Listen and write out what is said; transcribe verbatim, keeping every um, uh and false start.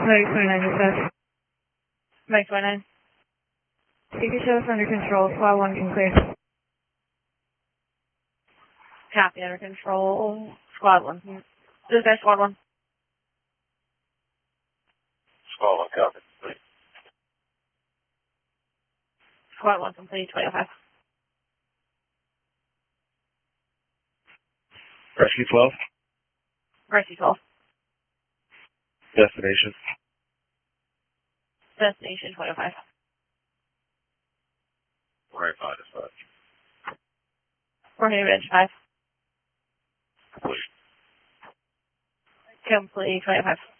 Mike twenty-nine, dispatch. Mike twenty-nine. C P show is under control. Squad one can clear. Copy, under control. Squad one. Dispatch squad one. Squad one, copy. Squad one complete, twenty oh five. Rescue twelve. Rescue twelve. Destination. Destination twenty oh five. Right five, dispatch. Jorge Ridge five. Complete. Complete, twenty oh five.